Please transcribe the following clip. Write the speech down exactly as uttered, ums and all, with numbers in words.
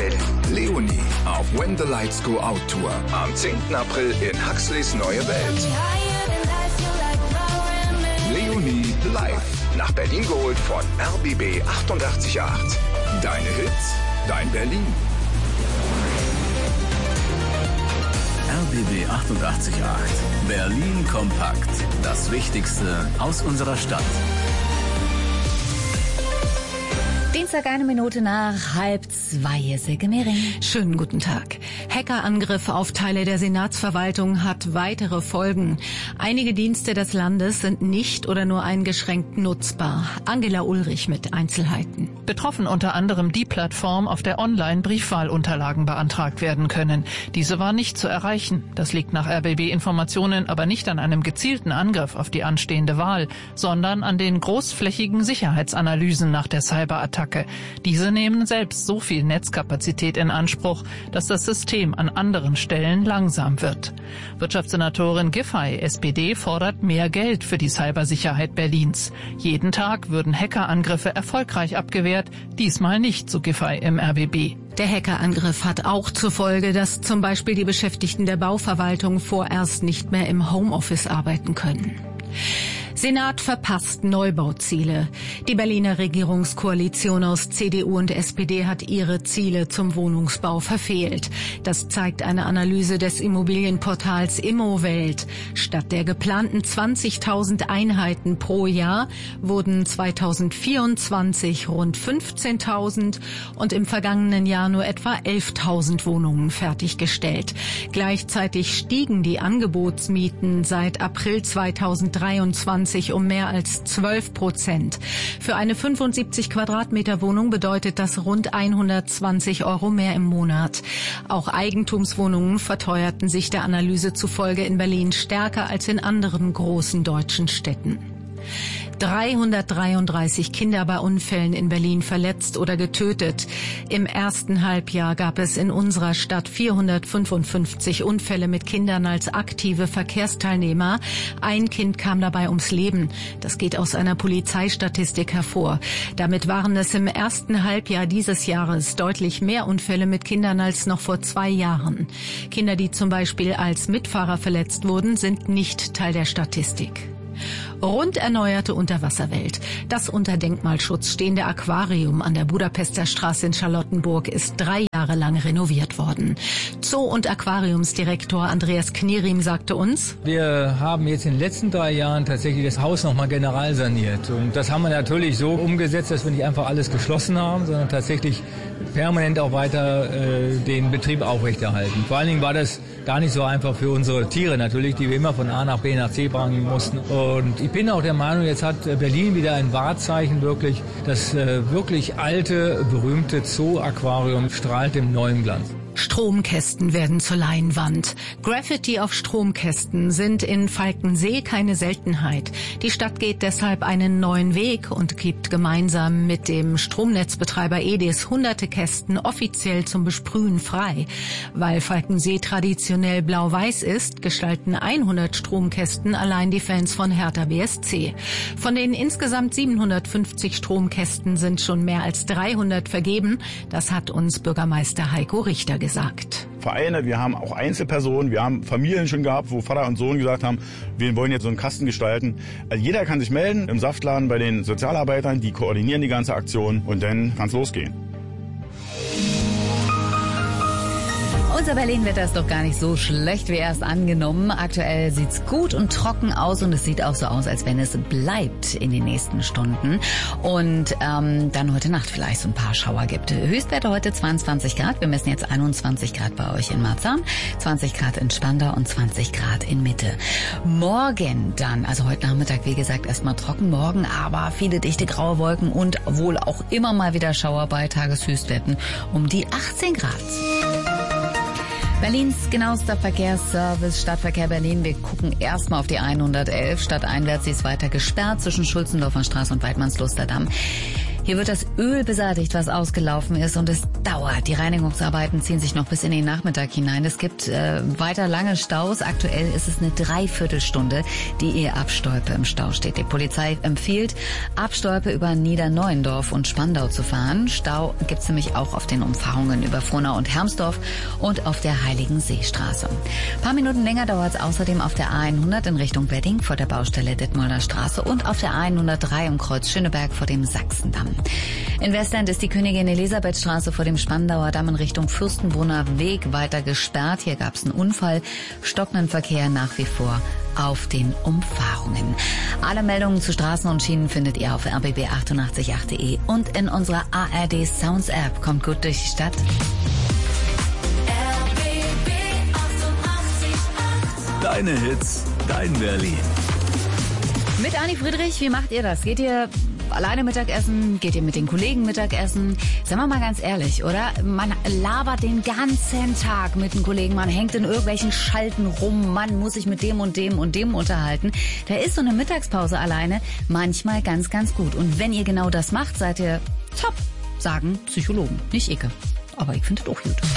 Berlin. Leonie auf When the Lights Go Out Tour. Am zehnten April in Huxleys Neue Welt. Leonie live. Nach Berlin geholt von R B B achtundachtzig Komma acht. Deine Hits, dein Berlin. R B B achtundachtzig Komma acht. Berlin kompakt. Das Wichtigste aus unserer Stadt. Dienstag eine Minute nach halb zwei. Silke Mehring. Schönen guten Tag. Hackerangriff auf Teile der Senatsverwaltung hat weitere Folgen. Einige Dienste des Landes sind nicht oder nur eingeschränkt nutzbar. Angela Ulrich mit Einzelheiten. Betroffen unter anderem die Plattform, auf der Online-Briefwahlunterlagen beantragt werden können. Diese war nicht zu erreichen. Das liegt nach R B B-Informationen aber nicht an einem gezielten Angriff auf die anstehende Wahl, sondern an den großflächigen Sicherheitsanalysen nach der Cyberattacke. Diese nehmen selbst so viel Netzkapazität in Anspruch, dass das System an anderen Stellen langsam wird. Wirtschaftssenatorin Giffey, S P D, fordert mehr Geld für die Cybersicherheit Berlins. Jeden Tag würden Hackerangriffe erfolgreich abgewehrt, diesmal nicht, so Giffey im R B B. Der Hackerangriff hat auch zur Folge, dass zum Beispiel die Beschäftigten der Bauverwaltung vorerst nicht mehr im Homeoffice arbeiten können. Senat verpasst Neubauziele. Die Berliner Regierungskoalition aus C D U und S P D hat ihre Ziele zum Wohnungsbau verfehlt. Das zeigt eine Analyse des Immobilienportals Immowelt. Statt der geplanten zwanzigtausend Einheiten pro Jahr wurden zweitausendvierundzwanzig rund fünfzehntausend und im vergangenen Jahr nur etwa elftausend Wohnungen fertiggestellt. Gleichzeitig stiegen die Angebotsmieten seit April zweitausenddreiundzwanzig um mehr als zwölf Prozent. Für eine fünfundsiebzig Quadratmeter Wohnung bedeutet das rund hundertzwanzig Euro mehr im Monat. Auch Eigentumswohnungen verteuerten sich der Analyse zufolge in Berlin stärker als in anderen großen deutschen Städten. dreihundertdreiunddreißig Kinder bei Unfällen in Berlin verletzt oder getötet. Im ersten Halbjahr gab es in unserer Stadt vierhundertfünfundfünfzig Unfälle mit Kindern als aktive Verkehrsteilnehmer. Ein Kind kam dabei ums Leben. Das geht aus einer Polizeistatistik hervor. Damit waren es im ersten Halbjahr dieses Jahres deutlich mehr Unfälle mit Kindern als noch vor zwei Jahren. Kinder, die zum Beispiel als Mitfahrer verletzt wurden, sind nicht Teil der Statistik. Rund erneuerte Unterwasserwelt. Das unter Denkmalschutz stehende Aquarium an der Budapester Straße in Charlottenburg ist drei Jahre lang renoviert worden. Zoo- und Aquariumsdirektor Andreas Knierim sagte uns: Wir haben jetzt in den letzten drei Jahren tatsächlich das Haus nochmal general saniert. Und das haben wir natürlich so umgesetzt, dass wir nicht einfach alles geschlossen haben, sondern tatsächlich permanent auch weiter äh, den Betrieb aufrechterhalten. Vor allen Dingen war das gar nicht so einfach für unsere Tiere natürlich, die wir immer von A nach B nach C bringen mussten. Und ich bin auch der Meinung, jetzt hat Berlin wieder ein Wahrzeichen wirklich. Das äh, wirklich alte, berühmte Zoo-Aquarium strahlt im neuen Glanz. Stromkästen werden zur Leinwand. Graffiti auf Stromkästen sind in Falkensee keine Seltenheit. Die Stadt geht deshalb einen neuen Weg und gibt gemeinsam mit dem Stromnetzbetreiber E D I S hunderte Kästen offiziell zum Besprühen frei. Weil Falkensee traditionell blau-weiß ist, gestalten hundert Stromkästen allein die Fans von Hertha B S C. Von den insgesamt siebenhundertfünfzig Stromkästen sind schon mehr als dreihundert vergeben. Das hat uns Bürgermeister Heiko Richter gesagt. Vereine, wir haben auch Einzelpersonen, wir haben Familien schon gehabt, wo Vater und Sohn gesagt haben, wir wollen jetzt so einen Kasten gestalten. Also jeder kann sich melden im Saftladen bei den Sozialarbeitern, die koordinieren die ganze Aktion und dann kann es losgehen. Unser Berlin-Wetter ist doch gar nicht so schlecht wie erst angenommen. Aktuell sieht's gut und trocken aus und es sieht auch so aus, als wenn es bleibt in den nächsten Stunden. Und ähm, dann heute Nacht vielleicht so ein paar Schauer gibt. Höchstwerte heute zweiundzwanzig Grad. Wir messen jetzt einundzwanzig Grad bei euch in Marzahn, zwanzig Grad in Spandau und zwanzig Grad in Mitte. Morgen dann, also heute Nachmittag, wie gesagt, erstmal trocken. Morgen aber viele dichte graue Wolken und wohl auch immer mal wieder Schauer bei Tageshöchstwerten um die achtzehn Grad. Berlins genauester Verkehrsservice, Stadtverkehr Berlin. Wir gucken erstmal auf die hundertelf. Stadteinwärts, sie ist weiter gesperrt zwischen Schulzendorfer Straße und Weidmannslusterdamm. Hier wird das Öl beseitigt, was ausgelaufen ist, und es dauert. Die Reinigungsarbeiten ziehen sich noch bis in den Nachmittag hinein. Es gibt äh, weiter lange Staus. Aktuell ist es eine Dreiviertelstunde, die ihr ab Stolpe im Stau steht. Die Polizei empfiehlt, ab Stolpe über Niederneuendorf und Spandau zu fahren. Stau gibt's nämlich auch auf den Umfahrungen über Frohnau und Hermsdorf und auf der Heiligenseestraße. Ein paar Minuten länger dauert es außerdem auf der A hundert in Richtung Wedding vor der Baustelle Detmolder Straße und auf der A hundertdrei im Kreuz Schöneberg vor dem Sachsendamm. In Westend ist die Königin Elisabeth Straße vor dem Spandauer Damm in Richtung Fürstenbrunner Weg weiter gesperrt. Hier gab es einen Unfall. Stockenden Verkehr nach wie vor auf den Umfahrungen. Alle Meldungen zu Straßen und Schienen findet ihr auf r b b achtundachtzig punkt acht punkt de und in unserer A R D Sounds App. Kommt gut durch die Stadt. Deine Hits, dein Berlin. Mit Anni Friedrich, wie macht ihr das? Geht ihr alleine Mittagessen? Geht ihr mit den Kollegen Mittagessen? Sagen wir mal ganz ehrlich, oder? Man labert den ganzen Tag mit den Kollegen, man hängt in irgendwelchen Schalten rum, man muss sich mit dem und dem und dem unterhalten. Da ist so eine Mittagspause alleine manchmal ganz, ganz gut. Und wenn ihr genau das macht, seid ihr top, sagen Psychologen. Nicht Icke. Aber ich finde das auch gut.